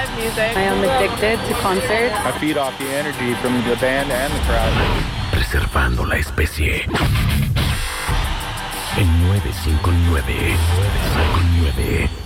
live music. I am addicted to concerts. I feed off the energy from the band and the crowd. Preservando la especie. En 959. 959.